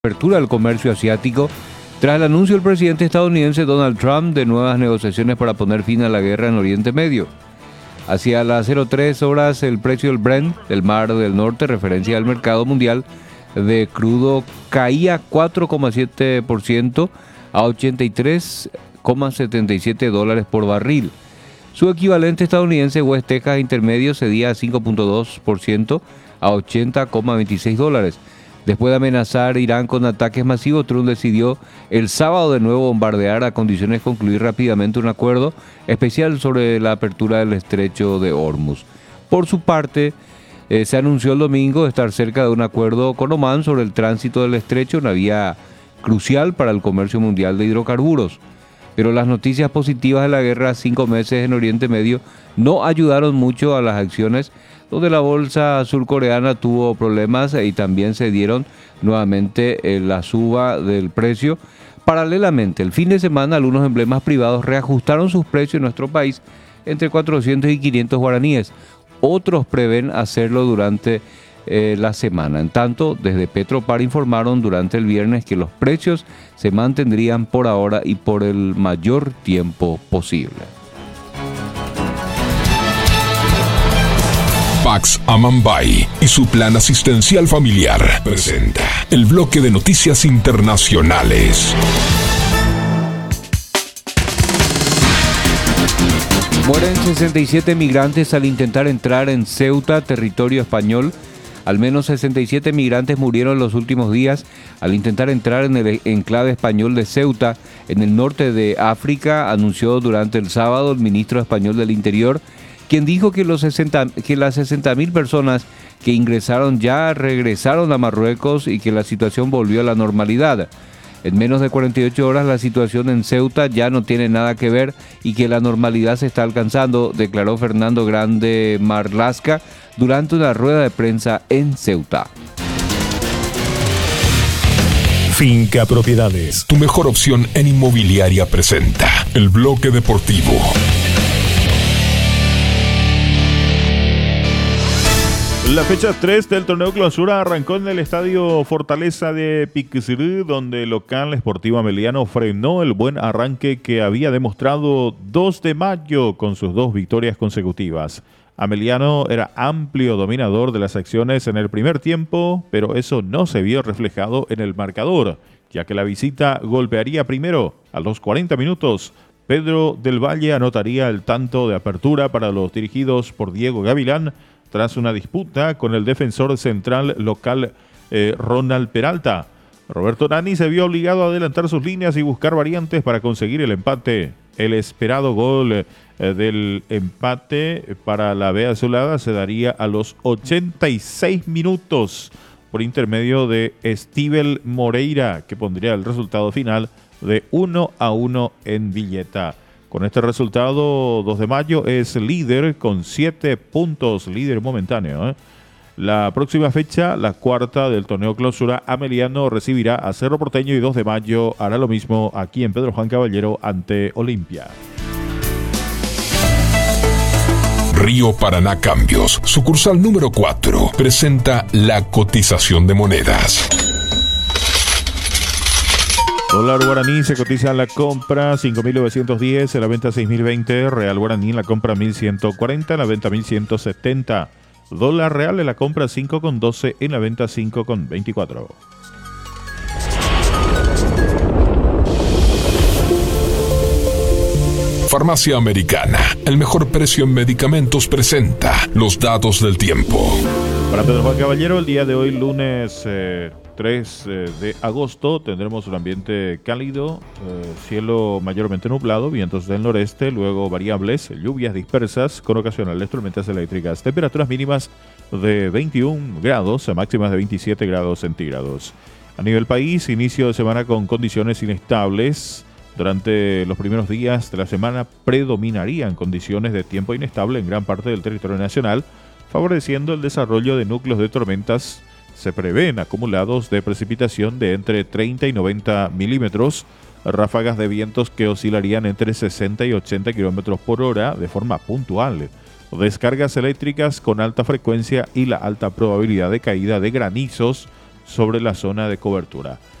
apertura del comercio asiático tras el anuncio del presidente estadounidense Donald Trump de nuevas negociaciones para poner fin a la guerra en Oriente Medio. Hacia las 03 horas el precio del Brent del Mar del Norte, referencia al mercado mundial de crudo, caía 4,7% a $83,77 por barril. Su equivalente estadounidense West Texas Intermedio cedía 5,2% a $80,26. Después de amenazar Irán con ataques masivos, Trump decidió el sábado de nuevo bombardear a condiciones de concluir rápidamente un acuerdo especial sobre la apertura del estrecho de Hormuz. Por su parte, se anunció el domingo estar cerca de un acuerdo con Omán sobre el tránsito del estrecho, una vía crucial para el comercio mundial de hidrocarburos. Pero las noticias positivas de la guerra a 5 meses en Oriente Medio no ayudaron mucho a las acciones, donde la bolsa surcoreana tuvo problemas y también se dieron nuevamente la suba del precio. Paralelamente, el fin de semana algunos emblemas privados reajustaron sus precios en nuestro país entre 400 y 500 guaraníes. Otros prevén hacerlo durante la semana. En tanto, desde Petropar informaron durante el viernes que los precios se mantendrían por ahora y por el mayor tiempo posible. Pax Amambay y su plan asistencial familiar presenta el bloque de noticias internacionales. Mueren 67 migrantes al intentar entrar en Ceuta, territorio español. Al menos 67 migrantes murieron en los últimos días al intentar entrar en el enclave español de Ceuta, en el norte de África, anunció durante el sábado el ministro español del Interior, quien dijo que las 60.000 personas que ingresaron ya regresaron a Marruecos y que la situación volvió a la normalidad. En menos de 48 horas la situación en Ceuta ya no tiene nada que ver y que la normalidad se está alcanzando, declaró Fernando Grande Marlaska durante una rueda de prensa en Ceuta. Finca Propiedades, tu mejor opción en inmobiliaria, presenta el bloque deportivo. La fecha 3 del torneo clausura arrancó en el estadio Fortaleza de Piquicirú, donde el local Sportivo Ameliano frenó el buen arranque que había demostrado 2 de mayo con sus 2 victorias consecutivas. Ameliano era amplio dominador de las acciones en el primer tiempo, pero eso no se vio reflejado en el marcador, ya que la visita golpearía primero. A los 40 minutos, Pedro del Valle anotaría el tanto de apertura para los dirigidos por Diego Gavilán, tras una disputa con el defensor central local Ronald Peralta. Roberto Nani se vio obligado a adelantar sus líneas y buscar variantes para conseguir el empate. El esperado gol del empate para la B azulada se daría a los 86 minutos por intermedio de Estíbal Moreira, que pondría el resultado final de 1-1 en Villeta. Con este resultado, 2 de mayo es líder con 7 puntos, líder momentáneo. La próxima fecha, la cuarta del torneo clausura, Ameliano recibirá a Cerro Porteño y 2 de mayo hará lo mismo aquí en Pedro Juan Caballero ante Olimpia. Río Paraná Cambios, sucursal número 4, presenta la cotización de monedas. Dólar guaraní se cotiza en la compra 5.910, en la venta 6.020. Real guaraní en la compra 1.140, en la venta 1.170. Dólar real en la compra 5,12, en la venta 5,24. Farmacia Americana, el mejor precio en medicamentos, presenta los datos del tiempo. Para Pedro Juan Caballero, el día de hoy, lunes 3 de agosto, tendremos un ambiente cálido, cielo mayormente nublado, vientos del noreste, luego variables, lluvias dispersas con ocasionales tormentas eléctricas, temperaturas mínimas de 21 grados a máximas de 27 grados centígrados. A nivel país, inicio de semana con condiciones inestables. Durante los primeros días de la semana predominarían condiciones de tiempo inestable en gran parte del territorio nacional, favoreciendo el desarrollo de núcleos de tormentas. Se prevén acumulados de precipitación de entre 30 y 90 milímetros, ráfagas de vientos que oscilarían entre 60 y 80 kilómetros por hora de forma puntual, descargas eléctricas con alta frecuencia y la alta probabilidad de caída de granizos sobre la zona de cobertura.